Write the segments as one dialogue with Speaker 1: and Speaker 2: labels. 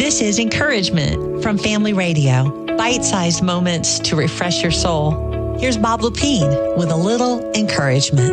Speaker 1: This is Encouragement from Family Radio. Bite-sized moments to refresh your soul. Here's Bob Lepine with a little encouragement.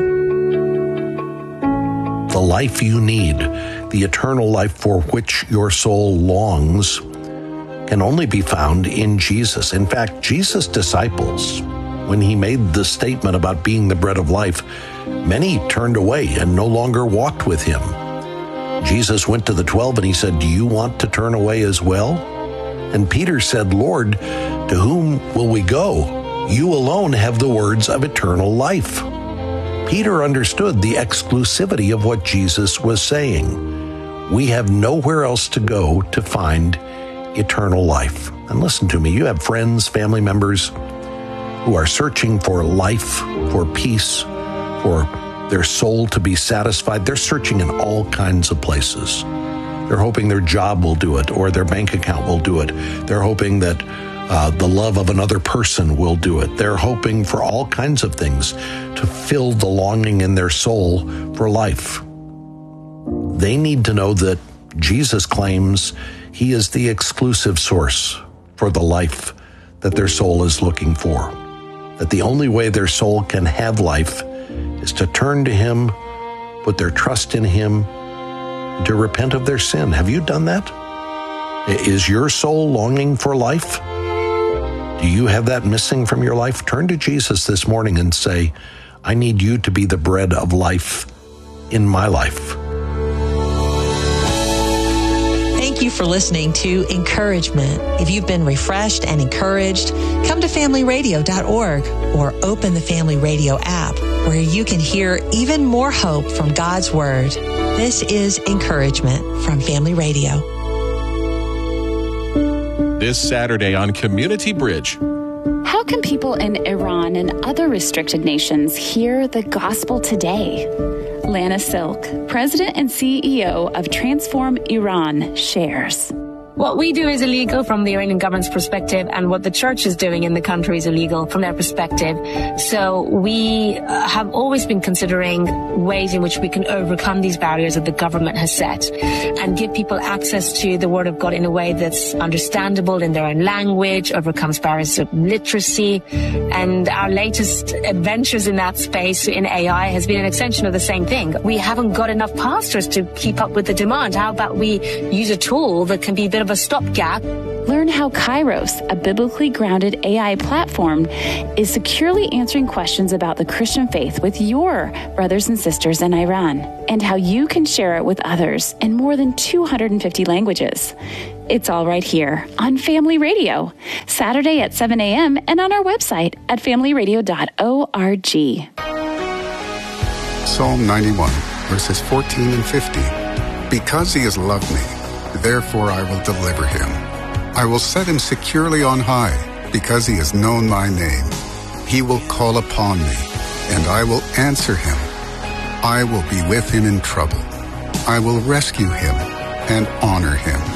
Speaker 2: The life you need, the eternal life for which your soul longs, can only be found in Jesus. In fact, Jesus' disciples, when he made the statement about being the bread of life, many turned away and no longer walked with him. Jesus went to the 12 and he said, "Do you want to turn away as well?" And Peter said, "Lord, to whom will we go? You alone have the words of eternal life." Peter understood the exclusivity of what Jesus was saying. We have nowhere else to go to find eternal life. And listen to me, you have friends, family members who are searching for life, for peace, for their soul to be satisfied. They're searching in all kinds of places. They're hoping their job will do it or their bank account will do it. They're hoping that the love of another person will do it. They're hoping for all kinds of things to fill the longing in their soul for life. They need to know that Jesus claims he is the exclusive source for the life that their soul is looking for. That the only way their soul can have life is to turn to him, put their trust in him, and to repent of their sin. Have you done that? Is your soul longing for life? Do you have that missing from your life? Turn to Jesus this morning and say, "I need you to be the bread of life in my life."
Speaker 1: Thank you for listening to Encouragement. If you've been refreshed and encouraged, come to familyradio.org or open the Family Radio app where you can hear even more hope from God's Word. This is Encouragement from Family Radio.
Speaker 3: This Saturday on Community Bridge.
Speaker 4: How can people in Iran and other restricted nations hear the gospel today? Lana Silk, President and CEO of Transform Iran, shares.
Speaker 5: What we do is illegal from the Iranian government's perspective, and what the church is doing in the country is illegal from their perspective. So we have always been considering ways in which we can overcome these barriers that the government has set and give people access to the Word of God in a way that's understandable in their own language, overcomes barriers of literacy. And our latest adventures in that space in AI has been an extension of the same thing. We haven't got enough pastors to keep up with the demand. How about we use a tool that can be a bit of a stopgap?
Speaker 4: Learn how Kairos, a biblically grounded AI platform, is securely answering questions about the Christian faith with your brothers and sisters in Iran, and how you can share it with others in more than 250 languages. It's all right here on Family Radio, Saturday at 7 a.m. and on our website at familyradio.org.
Speaker 6: Psalm 91, verses 14 and 15. Because he has loved me, therefore I will deliver him. I will set him securely on high, because he has known my name. He will call upon me, and I will answer him. I will be with him in trouble. I will rescue him and honor him.